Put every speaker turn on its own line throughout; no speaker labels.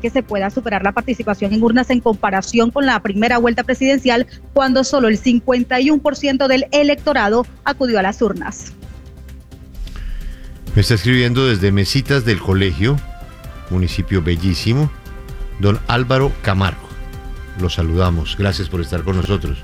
que se pueda superar la participación en urnas en comparación con la primera vuelta presidencial, cuando solo el 51% del electorado acudió a las urnas.
Me está escribiendo desde Mesitas del Colegio, municipio bellísimo, don Álvaro Camargo. Lo saludamos, gracias por estar con nosotros.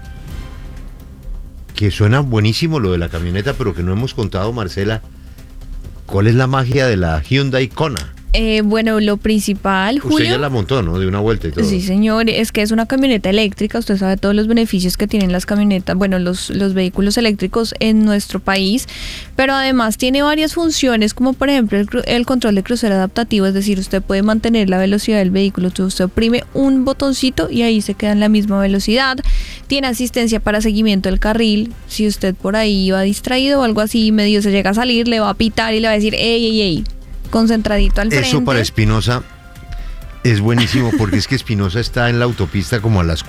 Que suena buenísimo lo de la camioneta, pero que no hemos contado, Marcela, ¿cuál es la magia de la Hyundai Kona?
Bueno, lo principal, Julio...
Usted ya la montó, ¿no? De una vuelta y todo.
Sí, señor, es que es una camioneta eléctrica. Usted sabe todos los beneficios que tienen las camionetas, bueno, los vehículos eléctricos en nuestro país, pero además tiene varias funciones, como por ejemplo el control de crucero adaptativo, es decir, usted puede mantener la velocidad del vehículo, usted oprime un botoncito y ahí se queda en la misma velocidad. Tiene asistencia para seguimiento del carril. Si usted por ahí va distraído o algo así, medio se llega a salir, le va a pitar y le va a decir, ey, concentradito al frente.
Eso para Espinosa es buenísimo, porque es que Espinosa está en la autopista como a las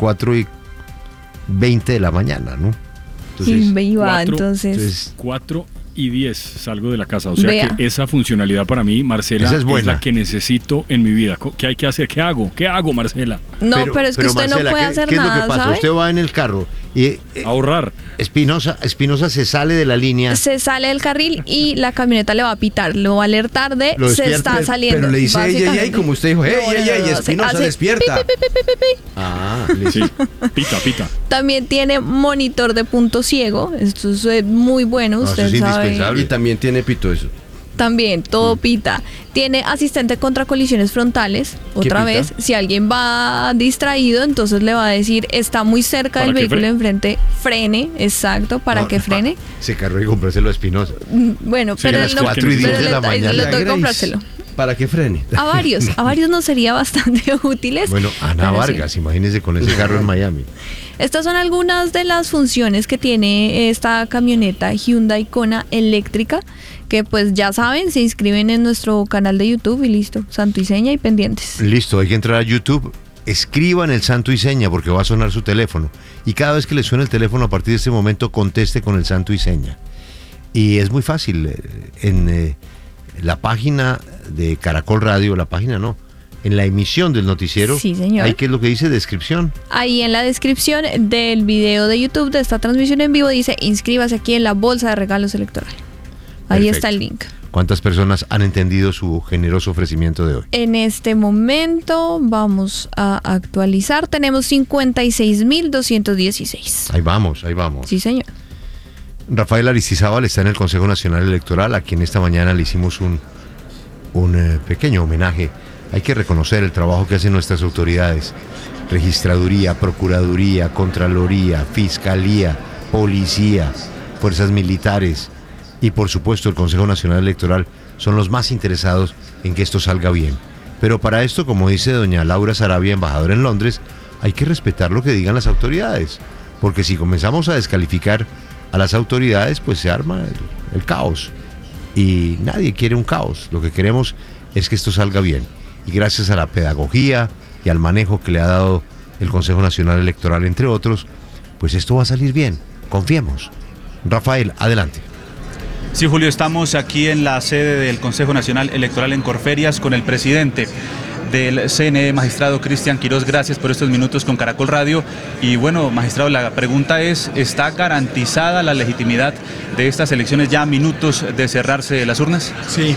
4:20 de la mañana, ¿no?
Entonces, sí, me iba, entonces
4:10 salgo de la casa, o sea que esa funcionalidad para mí, Marcela, es la que necesito en mi vida. ¿Qué hay que hacer? ¿Qué hago, Marcela?
No, pero es que usted Marcela, no puede hacer nada,
¿qué es lo que pasa?
¿sabe?
Usted va en el carro y
ahorrar.
Espinosa se sale de la línea.
Se sale del carril y la camioneta le va a pitar, lo va a alertar de se está saliendo.
Pero le dice ey, como usted dijo, ey, Espinosa despierta.
Sí, pita.
También tiene monitor de punto ciego, esto es muy bueno, usted sabe.
Y también tiene pito eso.
También, todo pita. Tiene asistente contra colisiones frontales. Otra vez, si alguien va distraído, entonces le va a decir, está muy cerca del vehículo enfrente, frene, exacto, para que frene.
Se cargó y comprárselo a Espinosa.
Bueno,
sí, pero a las 4:10 de la mañana.
Le tengo que comprárselo.
Para que frene.
A varios nos sería bastante útiles.
Bueno, Ana Vargas, imagínese con ese carro en Miami.
Estas son algunas de las funciones que tiene esta camioneta Hyundai Kona eléctrica, que pues ya saben, se inscriben en nuestro canal de YouTube y listo, santo y seña y pendientes.
Listo, hay que entrar a YouTube, escriban el santo y seña porque va a sonar su teléfono. Y cada vez que le suene el teléfono a partir de este momento, conteste con el santo y seña. Y es muy fácil, en la página de Caracol Radio, en la emisión del noticiero,
sí, señor.
Ahí, ¿qué es lo que dice? Descripción.
Ahí en la descripción del video de YouTube de esta transmisión en vivo dice, inscríbase aquí en la bolsa de regalos electoral. Ahí está el link.
¿Cuántas personas han entendido su generoso ofrecimiento de hoy?
En este momento vamos a actualizar, tenemos 56.216.
Ahí vamos.
Sí, señor.
Rafael Aristizábal está en el Consejo Nacional Electoral, a quien esta mañana le hicimos un pequeño homenaje. Hay que reconocer el trabajo que hacen nuestras autoridades: Registraduría, Procuraduría, Contraloría, Fiscalía, Policía, Fuerzas Militares y por supuesto el Consejo Nacional Electoral son los más interesados en que esto salga bien. Pero para esto, como dice doña Laura Sarabia, embajadora en Londres, hay que respetar lo que digan las autoridades, porque si comenzamos a descalificar a las autoridades, pues se arma el caos. Y nadie quiere un caos, lo que queremos es que esto salga bien. Y gracias a la pedagogía y al manejo que le ha dado el Consejo Nacional Electoral, entre otros, pues esto va a salir bien, confiemos. Rafael, adelante.
Sí, Julio, estamos aquí en la sede del Consejo Nacional Electoral en Corferias con el presidente del CNE, magistrado Cristian Quirós. Gracias por estos minutos con Caracol Radio. Y bueno, magistrado, la pregunta es, ¿está garantizada la legitimidad de estas elecciones ya a minutos de cerrarse las urnas?
Sí,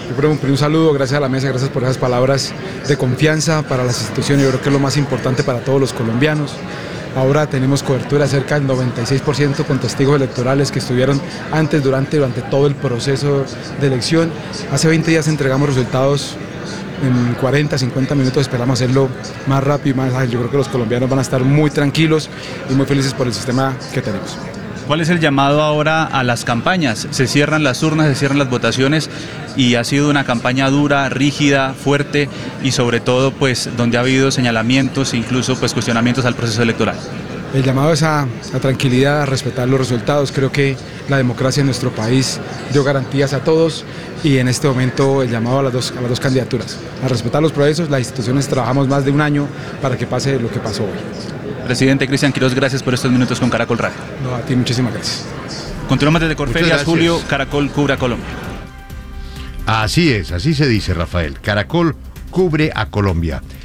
un saludo, gracias a la mesa, gracias por esas palabras de confianza para las instituciones. Yo creo que es lo más importante para todos los colombianos. Ahora tenemos cobertura cerca del 96% con testigos electorales que estuvieron antes, durante todo el proceso de elección. Hace 20 días entregamos resultados en 40, 50 minutos, esperamos hacerlo más rápido y más ágil. Yo creo que los colombianos van a estar muy tranquilos y muy felices por el sistema que tenemos.
¿Cuál es el llamado ahora a las campañas? Se cierran las urnas, se cierran las votaciones y ha sido una campaña dura, rígida, fuerte y sobre todo pues donde ha habido señalamientos e incluso pues cuestionamientos al proceso electoral.
El llamado es a tranquilidad, a respetar los resultados. Creo que la democracia en nuestro país dio garantías a todos y en este momento el llamado a las dos candidaturas, a respetar los procesos. Las instituciones trabajamos más de un año para que pase lo que pasó hoy.
Presidente Cristian Quirós, gracias por estos minutos con Caracol Radio.
No, a ti muchísimas gracias.
Continuamos desde Corferias, Julio. Caracol cubre a Colombia.
Así es, así se dice, Rafael. Caracol cubre a Colombia.